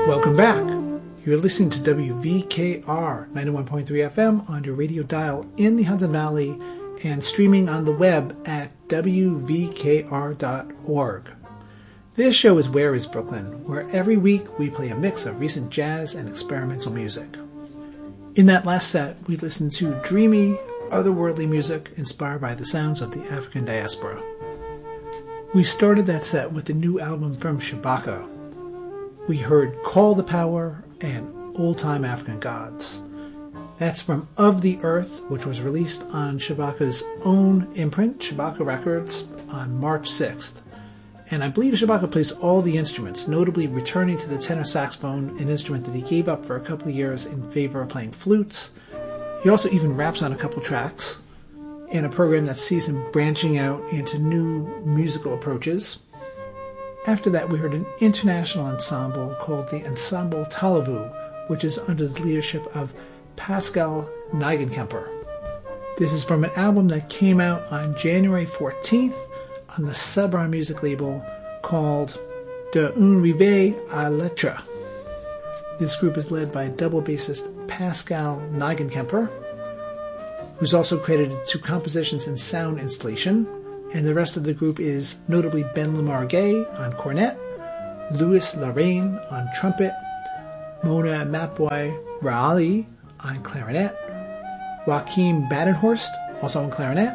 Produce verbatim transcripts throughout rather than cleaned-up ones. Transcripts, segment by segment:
Welcome back. You're listening to W V K R ninety-one point three F M on your radio dial in the Hudson Valley and streaming on the web at W V K R dot org. This show is Where is Brooklyn, where every week we play a mix of recent jazz and experimental music. In that last set, we listened to dreamy, otherworldly music inspired by the sounds of the African diaspora. We started that set with the new album from Shabaka. We heard Call the Power and Old Time African Gods. That's from Of the Earth, which was released on Shabaka's own imprint, Shabaka Records, on March sixth. And I believe Shabaka plays all the instruments, notably returning to the tenor saxophone, an instrument that he gave up for a couple of years in favor of playing flutes. He also even raps on a couple tracks in a program that sees him branching out into new musical approaches. After that, we heard an international ensemble called the Ensemble Talavu, which is under the leadership of Pascal Nigenkemper. This is from an album that came out on January fourteenth on the Sabra music label called De Un Rive à Lettre. This group is led by double bassist Pascal Nigenkemper, who's also credited to compositions and sound installation, and the rest of the group is notably Ben Lamar Gay on cornet, Louis Lorraine on trumpet, Mona Mapboy Raali on clarinet, Joachim Badenhorst also on clarinet,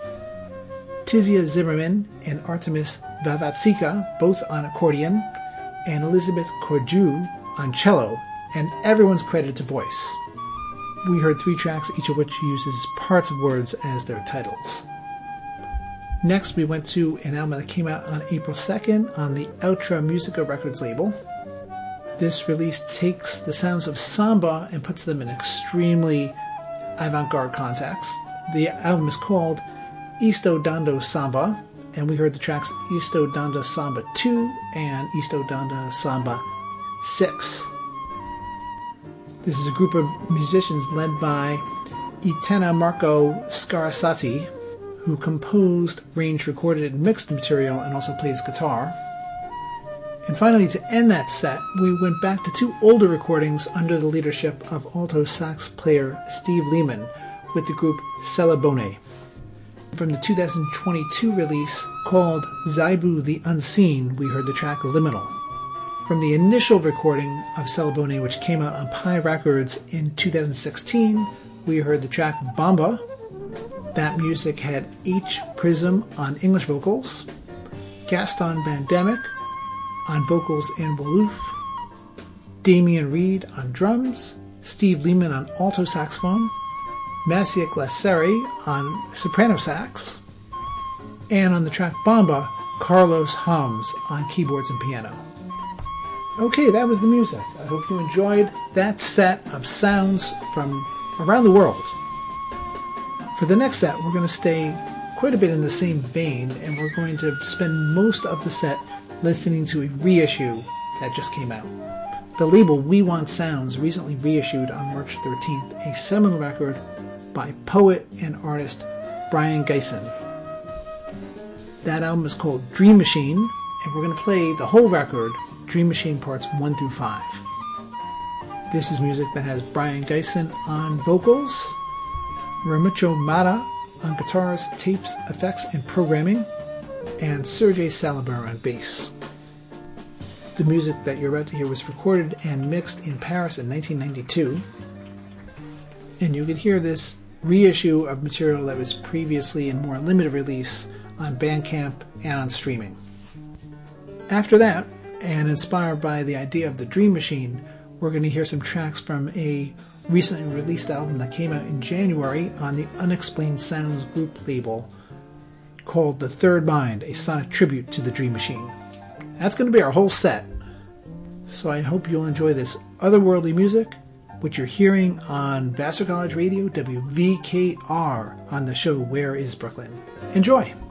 Tizia Zimmerman and Artemis Vavatsika both on accordion, and Elizabeth Corju on cello, and everyone's credited to voice. We heard three tracks, each of which uses parts of words as their titles. Next, we went to an album that came out on April second on the Outra Musica Records label. This release takes the sounds of samba and puts them in extremely avant-garde context. The album is called Isto Dando Samba, and we heard the tracks Isto Dando Samba two and Isto Dando Samba six. This is a group of musicians led by Itena Marco Scarasati, who composed, arranged, recorded, and mixed the material and also plays guitar. And finally, to end that set, we went back to two older recordings under the leadership of alto sax player Steve Lehman with the group Celebone. From the two thousand twenty-two release called Zaibu the Unseen, we heard the track Liminal. From the initial recording of Celebone, which came out on Pi Records in two thousand sixteen, we heard the track Bamba. That music had H. Prism on English vocals, Gaston Van Damek on vocals and Wolof, Damian Reed on drums, Steve Lehman on alto saxophone, Maciek Lasseri on soprano sax, and on the track Bamba, Carlos Hams on keyboards and piano. Okay, that was the music. I hope you enjoyed that set of sounds from around the world. For the next set, we're going to stay quite a bit in the same vein, and we're going to spend most of the set listening to a reissue that just came out. The label We Want Sounds recently reissued on March thirteenth a seminal record by poet and artist Brian Gysin. That album is called Dream Machine, and we're going to play the whole record, Dream Machine parts one through five. This is music that has Brian Gysin on vocals, Ramucho Mata on guitars, tapes, effects, and programming, and Sergei Salaber on bass. The music that you're about to hear was recorded and mixed in Paris in nineteen ninety-two, and you can hear this reissue of material that was previously in more limited release on Bandcamp and on streaming. After that, and inspired by the idea of the Dream Machine, we're going to hear some tracks from a recently released album that came out in January on the Unexplained Sounds group label called The Third Mind, a sonic tribute to the Dream Machine. That's going to be our whole set. So I hope you'll enjoy this otherworldly music, which you're hearing on Vassar College Radio, W V K R, on the show Where is Brooklyn. Enjoy!